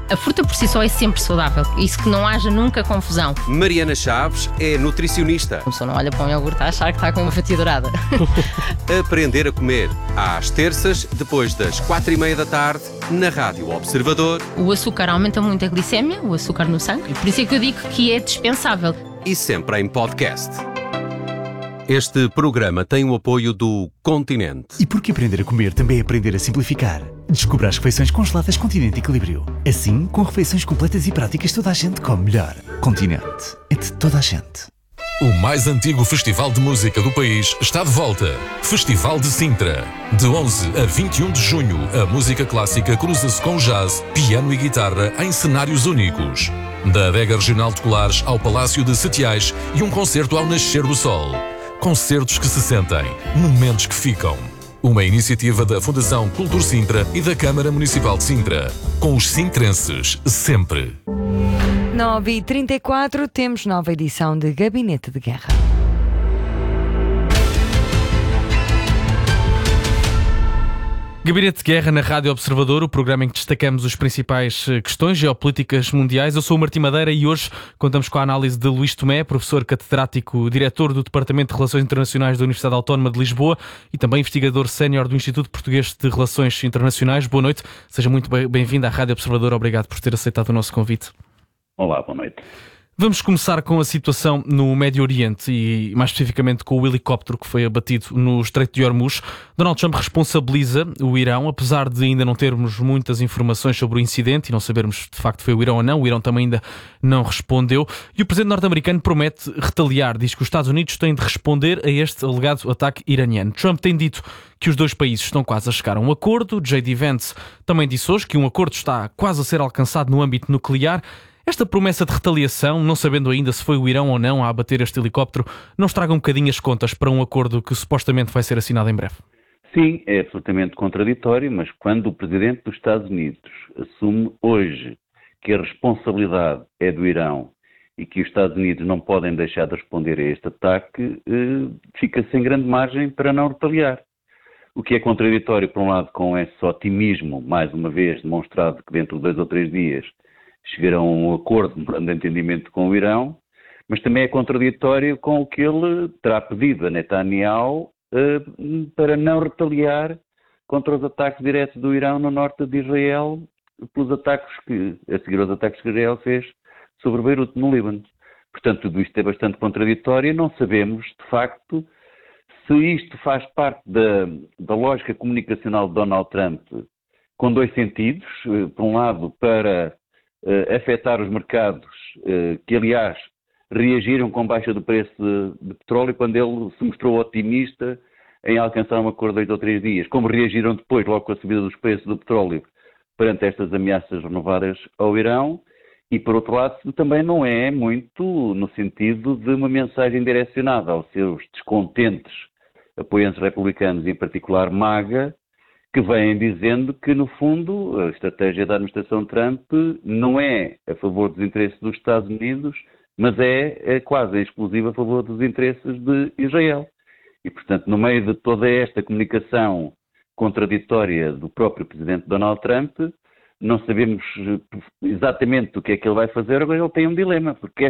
A fruta por si só é sempre saudável. Isso que não haja nunca confusão. Mariana Chaves é nutricionista. A pessoa não olha para um iogurte a achar que está com uma fatia dourada. Aprender a comer. Às terças, depois das 4:30 da tarde, na Rádio Observador. O açúcar aumenta muito a glicémia, o açúcar no sangue. Por isso é que eu digo que é dispensável. E sempre em podcast. Este programa tem o apoio do Continente. E porque aprender a comer também é aprender a simplificar. Descubra as refeições congeladas Continente Equilíbrio. Assim, com refeições completas e práticas, toda a gente come melhor. Continente. É de toda a gente. O mais antigo festival de música do país está de volta. Festival de Sintra. De 11 a 21 de junho, a música clássica cruza-se com jazz, piano e guitarra em cenários únicos. Da Adega Regional de Colares ao Palácio de Setiais e um concerto ao nascer do sol. Concertos que se sentem, momentos que ficam. Uma iniciativa da Fundação Cultura Sintra e da Câmara Municipal de Sintra. Com os sintrenses, sempre. 9h34, temos nova edição de Gabinete de Guerra. Gabinete de Guerra na Rádio Observador, o programa em que destacamos as principais questões geopolíticas mundiais. Eu sou o Martim Madeira e hoje contamos com a análise de Luís Tomé, professor catedrático, diretor do Departamento de Relações Internacionais da Universidade Autónoma de Lisboa e também investigador sénior do Instituto Português de Relações Internacionais. Boa noite, seja muito bem-vindo à Rádio Observador. Obrigado por ter aceitado o nosso convite. Olá, boa noite. Vamos começar com a situação no Médio Oriente e mais especificamente com o helicóptero que foi abatido no Estreito de Hormuz. Donald Trump responsabiliza o Irão, apesar de ainda não termos muitas informações sobre o incidente e não sabermos de facto foi o Irão ou não. O Irão também ainda não respondeu. E o presidente norte-americano promete retaliar. Diz que os Estados Unidos têm de responder a este alegado ataque iraniano. Trump tem dito que os dois países estão quase a chegar a um acordo. J.D. Vance também disse hoje que um acordo está quase a ser alcançado no âmbito nuclear. Esta promessa de retaliação, não sabendo ainda se foi o Irão ou não a abater este helicóptero, não estraga um bocadinho as contas para um acordo que supostamente vai ser assinado em breve? Sim, é absolutamente contraditório, mas quando o Presidente dos Estados Unidos assume hoje que a responsabilidade é do Irão e que os Estados Unidos não podem deixar de responder a este ataque, fica sem grande margem para não retaliar. O que é contraditório, por um lado, com esse otimismo, mais uma vez demonstrado que dentro de 2 ou 3 dias chegarão a um acordo, de entendimento com o Irão, mas também é contraditório com o que ele terá pedido a Netanyahu para não retaliar contra os ataques diretos do Irão no norte de Israel, pelos ataques a seguir aos ataques que Israel fez sobre Beirute, no Líbano. Portanto, tudo isto é bastante contraditório e não sabemos, de facto, se isto faz parte da lógica comunicacional de Donald Trump com 2 sentidos. Por um lado, para afetar os mercados, que aliás reagiram com baixa do preço de petróleo quando ele se mostrou otimista em alcançar um acordo de 8 ou 3 dias, como reagiram depois, logo com a subida dos preços do petróleo, perante estas ameaças renovadas ao Irão, e por outro lado também não é muito no sentido de uma mensagem direcionada aos seus descontentes apoiantes republicanos, em particular MAGA, que vêm dizendo que, no fundo, a estratégia da administração Trump não é a favor dos interesses dos Estados Unidos, mas é quase exclusiva a favor dos interesses de Israel. E, portanto, no meio de toda esta comunicação contraditória do próprio presidente Donald Trump, não sabemos exatamente o que é que ele vai fazer. Agora ele tem um dilema, porque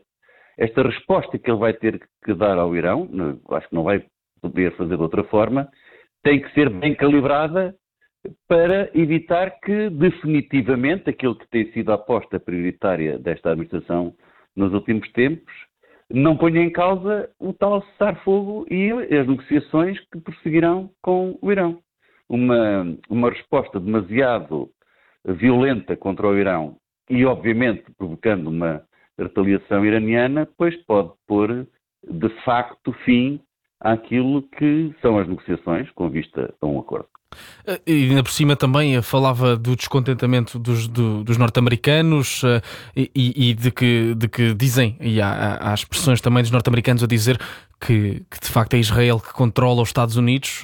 esta resposta que ele vai ter que dar ao Irão, acho que não vai poder fazer de outra forma, tem que ser bem calibrada para evitar que, definitivamente, aquilo que tem sido a aposta prioritária desta administração nos últimos tempos, não ponha em causa o tal cessar-fogo e as negociações que prosseguirão com o Irão. Uma resposta demasiado violenta contra o Irão e, obviamente, provocando uma retaliação iraniana, pois pode pôr, de facto, fim àquilo que são as negociações com vista a um acordo. E ainda por cima também falava do descontentamento dos norte-americanos e de que dizem, e há expressões também dos norte-americanos a dizer que de facto é Israel que controla os Estados Unidos,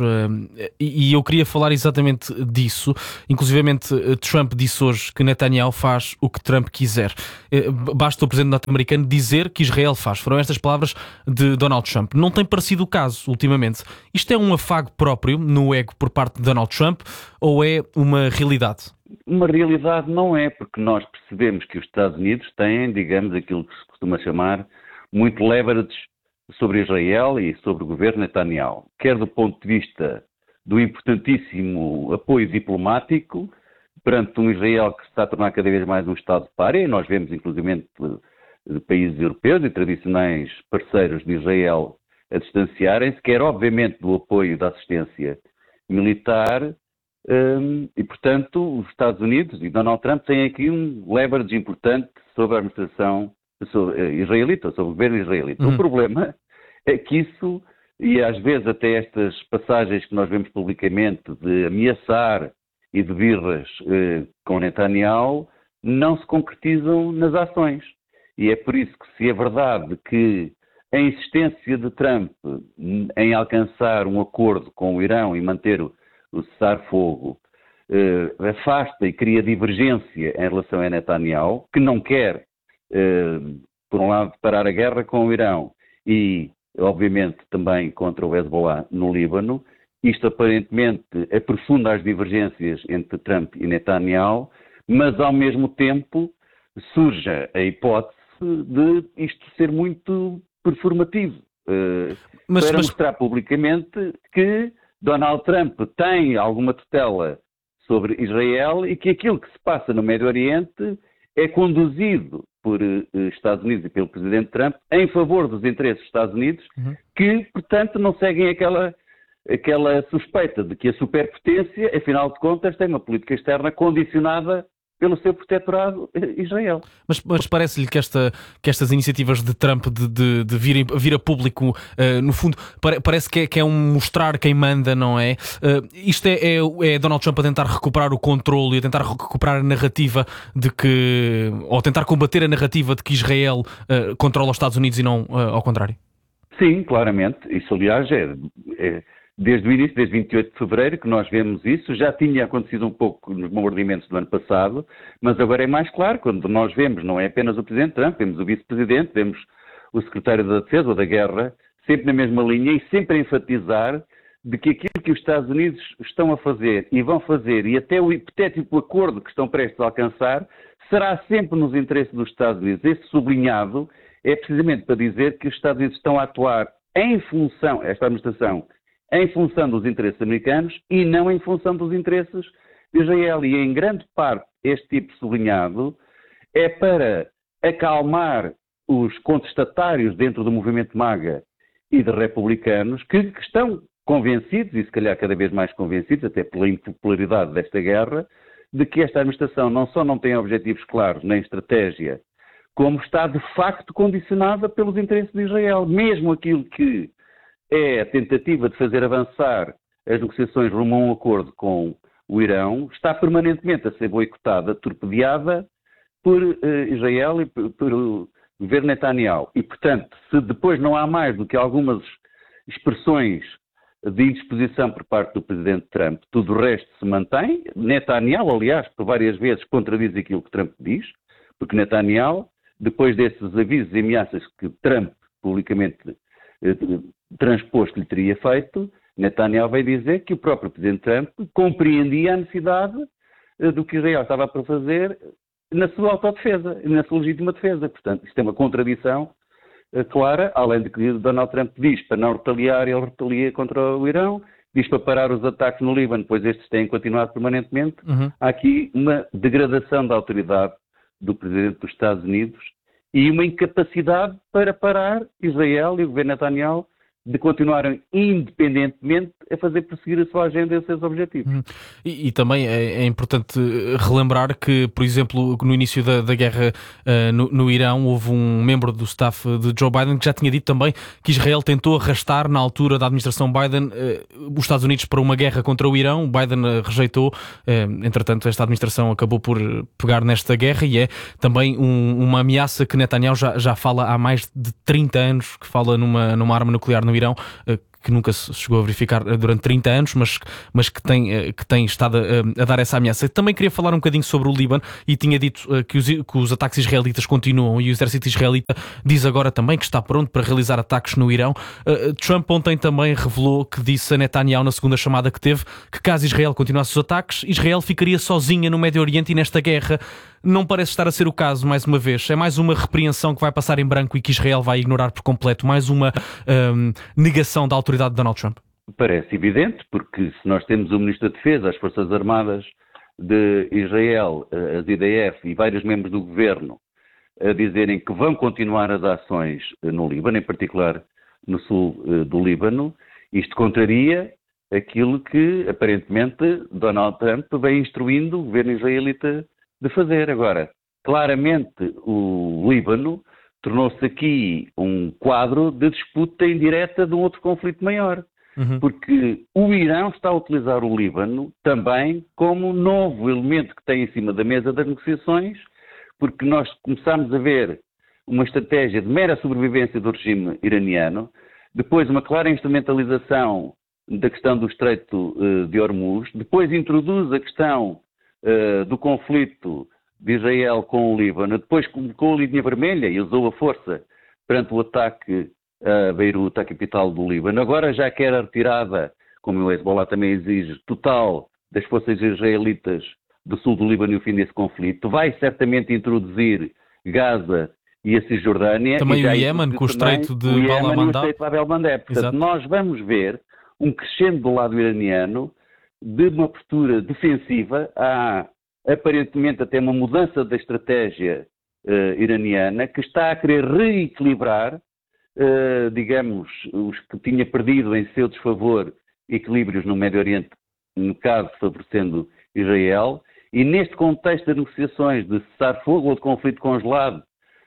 e eu queria falar exatamente disso. Inclusivamente Trump disse hoje que Netanyahu faz o que Trump quiser. Basta o presidente norte-americano dizer que Israel faz. Foram estas palavras de Donald Trump. Não tem parecido o caso ultimamente. Isto é um afago próprio no ego por parte de Donald Trump ou é uma realidade? uma realidade não é, porque nós percebemos que os Estados Unidos têm, digamos, aquilo que se costuma chamar muito leverage sobre Israel e sobre o governo Netanyahu, quer do ponto de vista do importantíssimo apoio diplomático perante um Israel que se está a tornar cada vez mais um Estado pária, e nós vemos inclusive de países europeus e tradicionais parceiros de Israel a distanciarem-se, quer obviamente do apoio da assistência militar, e portanto os Estados Unidos e Donald Trump têm aqui um leverage importante sobre a administração israelita, sobre o governo israelita. O problema é que isso, e às vezes até estas passagens que nós vemos publicamente de ameaçar e de birras com Netanyahu, não se concretizam nas ações. E é por isso que, se é verdade que a insistência de Trump em alcançar um acordo com o Irão e manter o cessar-fogo afasta e cria divergência em relação a Netanyahu, que não quer, por um lado, parar a guerra com o Irão e, obviamente, também contra o Hezbollah no Líbano, isto aparentemente aprofunda as divergências entre Trump e Netanyahu, mas ao mesmo tempo surge a hipótese de isto ser muito performativo, para mostrar publicamente que Donald Trump tem alguma tutela sobre Israel e que aquilo que se passa no Médio Oriente é conduzido por Estados Unidos e pelo Presidente Trump em favor dos interesses dos Estados Unidos, que, portanto, não seguem aquela suspeita de que a superpotência, afinal de contas, tem uma política externa condicionada pelo seu protetorado Israel. Mas parece-lhe que estas iniciativas de Trump de vir a público, no fundo, parece que é um mostrar quem manda, não é? Isto é Donald Trump a tentar recuperar o controle e a tentar recuperar a narrativa ou tentar combater a narrativa de que Israel controla os Estados Unidos e não ao contrário? Sim, claramente. Isso, aliás, desde o início, desde 28 de fevereiro, que nós vemos isso. Já tinha acontecido um pouco nos bombardeamentos do ano passado, mas agora é mais claro, quando nós vemos, não é apenas o Presidente Trump, vemos o Vice-Presidente, vemos o Secretário da Defesa ou da Guerra, sempre na mesma linha e sempre a enfatizar de que aquilo que os Estados Unidos estão a fazer e vão fazer, e até o hipotético acordo que estão prestes a alcançar, será sempre nos interesses dos Estados Unidos. Esse sublinhado é precisamente para dizer que os Estados Unidos estão a atuar em função, esta administração, em função dos interesses americanos e não em função dos interesses de Israel. E em grande parte este tipo sublinhado é para acalmar os contestatários dentro do movimento MAGA e de republicanos que estão convencidos, e se calhar cada vez mais convencidos, até pela impopularidade desta guerra, de que esta administração não só não tem objetivos claros nem estratégia, como está de facto condicionada pelos interesses de Israel. Mesmo aquilo que é a tentativa de fazer avançar as negociações rumo a um acordo com o Irão, está permanentemente a ser boicotada, torpedeada por Israel e por o governo Netanyahu. E, portanto, se depois não há mais do que algumas expressões de indisposição por parte do Presidente Trump, tudo o resto se mantém. Netanyahu, aliás, por várias vezes contradiz aquilo que Trump diz, porque Netanyahu, depois desses avisos e ameaças que Trump publicamente transposto lhe teria feito, Netanyahu veio dizer que o próprio Presidente Trump compreendia a necessidade do que Israel estava para fazer na sua autodefesa, na sua legítima defesa. Portanto, isto é uma contradição clara, além de que Donald Trump diz para não retaliar, ele retalia contra o Irão, diz para parar os ataques no Líbano, pois estes têm continuado permanentemente. Há aqui uma degradação da autoridade do Presidente dos Estados Unidos e uma incapacidade para parar Israel e o governo Netanyahu de continuarem independentemente a fazer prosseguir a sua agenda e os seus objetivos. E também é importante relembrar que, por exemplo, no início da guerra no Irão, houve um membro do staff de Joe Biden que já tinha dito também que Israel tentou arrastar, na altura da administração Biden, os Estados Unidos para uma guerra contra o Irão. Biden rejeitou. Entretanto, esta administração acabou por pegar nesta guerra e é também uma ameaça que Netanyahu já fala há mais de 30 anos, que fala numa arma nuclear no Irão, que nunca se chegou a verificar durante 30 anos, mas que tem estado a dar essa ameaça. Também queria falar um bocadinho sobre o Líbano e tinha dito que os ataques israelitas continuam, e o exército israelita diz agora também que está pronto para realizar ataques no Irão. Trump ontem também revelou que disse a Netanyahu na segunda chamada que teve que caso Israel continuasse os ataques, Israel ficaria sozinha no Médio Oriente e nesta guerra. Não parece estar a ser o caso, mais uma vez. É mais uma repreensão que vai passar em branco e que Israel vai ignorar por completo. Mais uma negação da autoridade de Donald Trump. Parece evidente, porque se nós temos o Ministro da Defesa, as Forças Armadas de Israel, as IDF e vários membros do governo a dizerem que vão continuar as ações no Líbano, em particular no sul do Líbano, isto contraria aquilo que, aparentemente, Donald Trump vem instruindo o governo israelita de fazer. Agora, claramente, o Líbano tornou-se aqui um quadro de disputa indireta de um outro conflito maior. Porque o Irão está a utilizar o Líbano também como novo elemento que tem em cima da mesa das negociações, porque nós começámos a ver uma estratégia de mera sobrevivência do regime iraniano, depois uma clara instrumentalização da questão do Estreito de Hormuz, depois introduz a questão do conflito de Israel com o Líbano, depois colocou a linha vermelha e usou a força perante o ataque a Beirute, a capital do Líbano. Agora já quer a retirada, como o Hezbollah também exige, total das forças israelitas do sul do Líbano e o fim desse conflito. Vai certamente introduzir Gaza e a Cisjordânia. Também o Iémen, com o Estreito de Bab el-Mandeb. Portanto, nós vamos ver um crescendo do lado iraniano de uma postura defensiva. Há aparentemente até uma mudança da estratégia iraniana que está a querer reequilibrar digamos, os que tinha perdido em seu desfavor equilíbrios no Médio Oriente, no caso favorecendo Israel, e neste contexto de negociações de cessar-fogo ou de conflito congelado,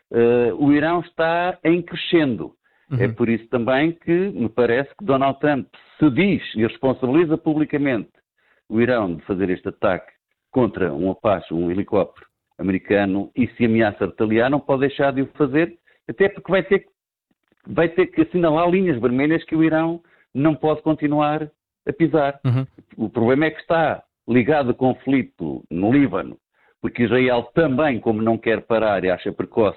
o Irão está em crescendo. É por isso também que me parece que Donald Trump se diz e responsabiliza publicamente o Irão de fazer este ataque contra um Apache, um helicóptero americano, e se ameaça retaliar, não pode deixar de o fazer, até porque vai ter que assinalar linhas vermelhas que o Irão não pode continuar a pisar. O problema é que está ligado ao conflito no Líbano, porque Israel também, como não quer parar e acha precoce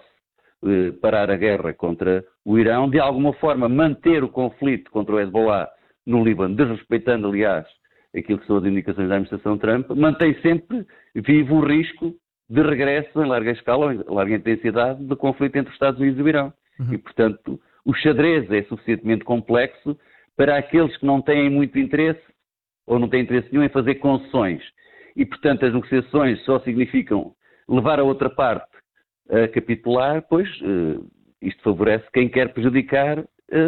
parar a guerra contra o Irão, de alguma forma manter o conflito contra o Hezbollah no Líbano, desrespeitando, aliás, aquilo que são as indicações da administração Trump, mantém sempre vivo o risco de regresso em larga escala, em larga intensidade, do conflito entre os Estados Unidos e o Irão. E, portanto, o xadrez é suficientemente complexo para aqueles que não têm muito interesse ou não têm interesse nenhum em fazer concessões. E, portanto, as negociações só significam levar a outra parte a capitular, pois isto favorece quem quer prejudicar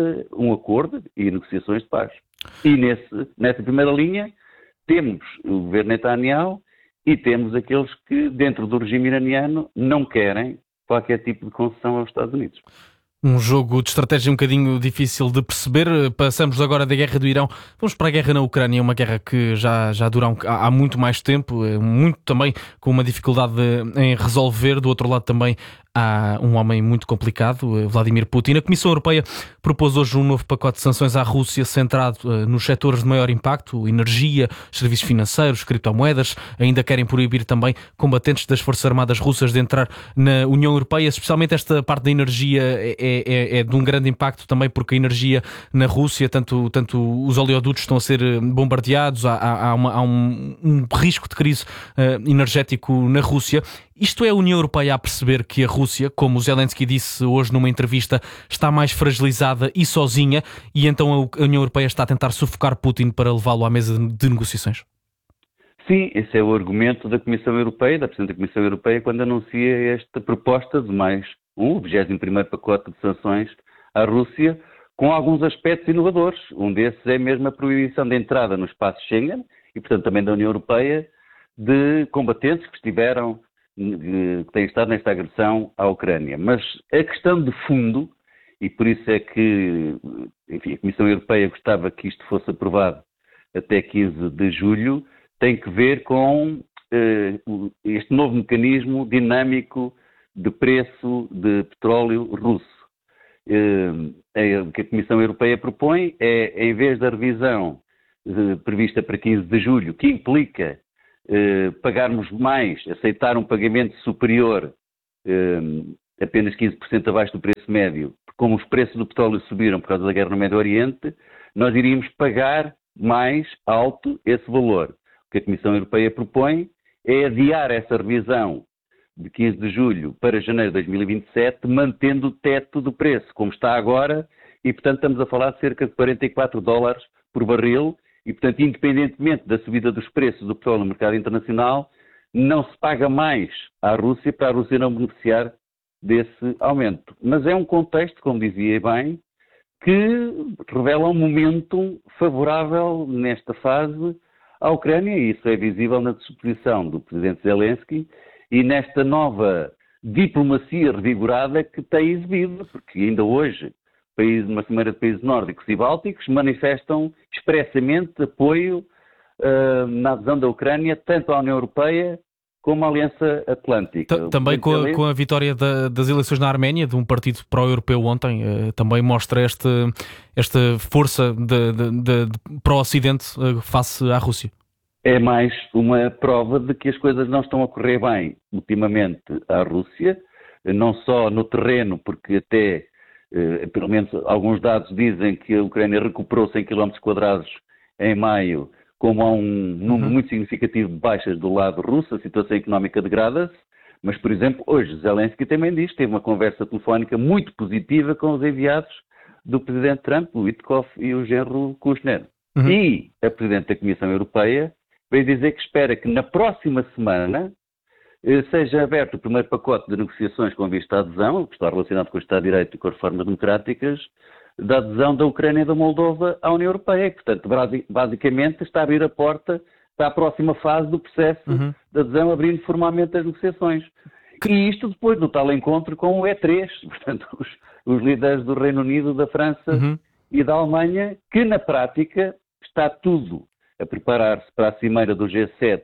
um acordo e negociações de paz. E nessa primeira linha temos o governo Netanyahu e temos aqueles que, dentro do regime iraniano, não querem qualquer tipo de concessão aos Estados Unidos. Um jogo de estratégia um bocadinho difícil de perceber. Passamos agora da guerra do Irão, vamos para a guerra na Ucrânia, uma guerra que já dura há muito mais tempo, muito também com uma dificuldade em resolver. Do outro lado também há um homem muito complicado, Vladimir Putin. A Comissão Europeia propôs hoje um novo pacote de sanções à Rússia centrado nos setores de maior impacto, energia, serviços financeiros, criptomoedas. Ainda querem proibir também combatentes das Forças Armadas russas de entrar na União Europeia, especialmente esta parte da energia é de um grande impacto também, porque a energia na Rússia, tanto os oleodutos estão a ser bombardeados, há um risco de crise energético na Rússia. Isto é a União Europeia a perceber que a Rússia, como o Zelensky disse hoje numa entrevista, está mais fragilizada e sozinha, e então a União Europeia está a tentar sufocar Putin para levá-lo à mesa de negociações? Sim, esse é o argumento da Comissão Europeia, da Presidente da Comissão Europeia, quando anuncia esta proposta de mais um 21º pacote de sanções à Rússia, com alguns aspectos inovadores. Um desses é mesmo a proibição de entrada no espaço Schengen, e portanto também da União Europeia, de combatentes que têm estado nesta agressão à Ucrânia. Mas a questão de fundo, e por isso é que, enfim, a Comissão Europeia gostava que isto fosse aprovado até 15 de julho, tem que ver com este novo mecanismo dinâmico de preço de petróleo russo. o que a Comissão Europeia propõe é, em vez da revisão prevista para 15 de julho, que implica pagarmos mais, aceitar um pagamento superior, apenas 15% abaixo do preço médio, como os preços do petróleo subiram por causa da guerra no Médio Oriente, nós iríamos pagar mais alto esse valor. O que a Comissão Europeia propõe é adiar essa revisão de 15 de julho para janeiro de 2027, mantendo o teto do preço, como está agora, e, portanto, estamos a falar de cerca de $44 por barril, e, portanto, independentemente da subida dos preços do petróleo no mercado internacional, não se paga mais à Rússia para a Rússia não beneficiar desse aumento. Mas é um contexto, como dizia bem, que revela um momento favorável nesta fase à Ucrânia, e isso é visível na disposição do presidente Zelensky e nesta nova diplomacia revigorada que tem exibido, porque ainda hoje uma Cimeira de países nórdicos e bálticos manifestam expressamente apoio na adesão da Ucrânia tanto à União Europeia como à Aliança Atlântica. Também com a vitória das eleições na Arménia, de um partido pró-europeu ontem, também mostra esta força para o Ocidente face à Rússia. É mais uma prova de que as coisas não estão a correr bem ultimamente à Rússia, não só no terreno, porque até, pelo menos alguns dados dizem que a Ucrânia recuperou 100 km² em maio, como há um número muito significativo de baixas do lado russo, a situação económica degrada-se, mas, por exemplo, hoje Zelensky também diz que teve uma conversa telefónica muito positiva com os enviados do presidente Trump, o Witkoff e o genro Kushner. E a presidente da Comissão Europeia veio dizer que espera que na próxima semana seja aberto o primeiro pacote de negociações com vista à adesão, que está relacionado com o Estado de Direito e com as reformas democráticas, da adesão da Ucrânia e da Moldova à União Europeia. Portanto, basicamente está a abrir a porta para a próxima fase do processo de adesão, abrindo formalmente as negociações. E isto depois do tal encontro com o E3, portanto, os líderes do Reino Unido, da França e da Alemanha, que na prática está tudo a preparar-se para a cimeira do G7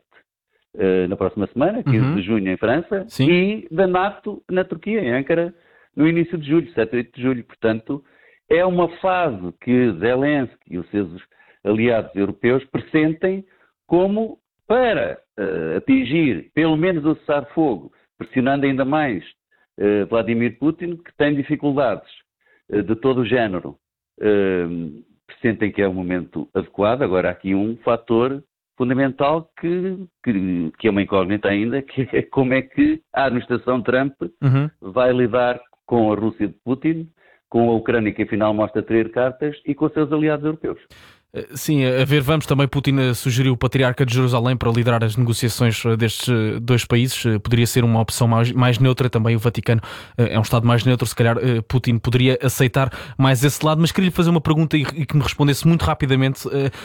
na próxima semana, 15 de junho em França, e da NATO na Turquia, em Ankara, no início de julho, 7 e 8 de julho. Portanto, é uma fase que Zelensky e os seus aliados europeus pressentem como para atingir pelo menos o cessar-fogo, pressionando ainda mais Vladimir Putin, que tem dificuldades de todo o género. Pressentem que é um momento adequado. Agora, há aqui um fator fundamental que é uma incógnita ainda, que é como é que a administração Trump vai lidar com a Rússia de Putin, com a Ucrânia, que afinal mostra trair cartas, e com os seus aliados europeus. Sim, a ver, vamos, também Putin sugeriu o Patriarca de Jerusalém para liderar as negociações destes dois países. Poderia ser uma opção mais neutra, também o Vaticano é um Estado mais neutro, se calhar Putin poderia aceitar mais esse lado, mas queria-lhe fazer uma pergunta e que me respondesse muito rapidamente,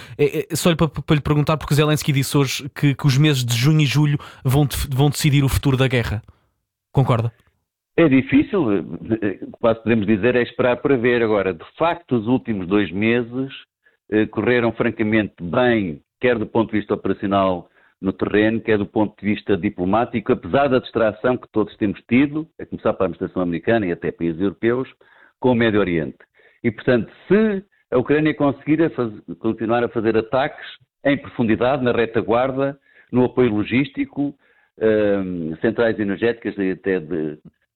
só para lhe perguntar, porque Zelensky disse hoje que os meses de junho e julho vão decidir o futuro da guerra. Concorda? É difícil, quase podemos dizer, é esperar para ver. Agora, de facto, os últimos 2 meses correram francamente bem, quer do ponto de vista operacional no terreno, quer do ponto de vista diplomático, apesar da distração que todos temos tido, a começar pela administração americana e até países europeus, com o Médio Oriente. E, portanto, se a Ucrânia conseguir continuar a fazer ataques em profundidade, na retaguarda, no apoio logístico, centrais energéticas e até de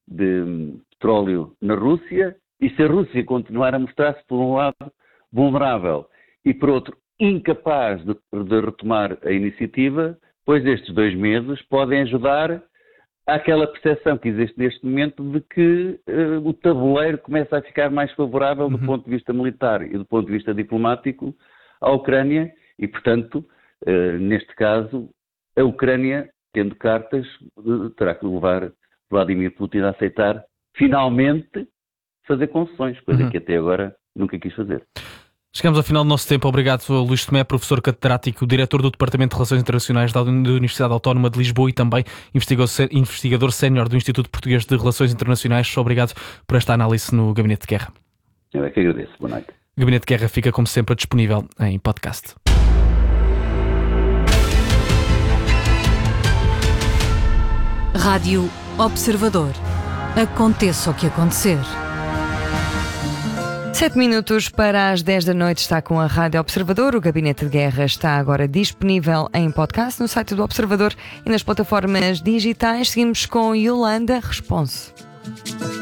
petróleo na Rússia, e se a Rússia continuar a mostrar-se, por um lado, vulnerável e, por outro, incapaz de retomar a iniciativa, pois estes 2 meses podem ajudar àquela percepção que existe neste momento de que o tabuleiro começa a ficar mais favorável do ponto de vista militar e do ponto de vista diplomático à Ucrânia e, portanto, neste caso, a Ucrânia, tendo cartas, terá que levar Vladimir Putin a aceitar, finalmente, fazer concessões, coisa que até agora nunca quis fazer. Chegamos ao final do nosso tempo. Obrigado, Luís Tomé, professor catedrático, diretor do Departamento de Relações Internacionais da Universidade Autónoma de Lisboa e também investigador sénior do Instituto Português de Relações Internacionais. Obrigado por esta análise no Gabinete de Guerra. Eu é que agradeço. Boa noite. O Gabinete de Guerra fica, como sempre, disponível em podcast. Rádio Observador. Aconteça o que acontecer. 7 minutos para as 10 da noite, está com a Rádio Observador. O Gabinete de Guerra está agora disponível em podcast no site do Observador e nas plataformas digitais. Seguimos com Yolanda Response.